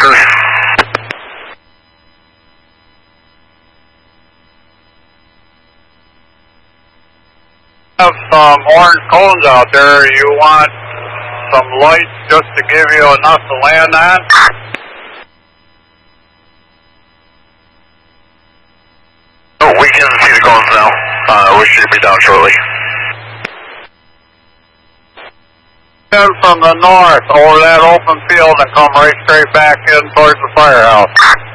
sir. Have some orange cones out there. You want some light just to give you enough to land on? Oh, we can see the cones now. We should be down shortly. In from the north over that open field and come right straight back in towards the firehouse.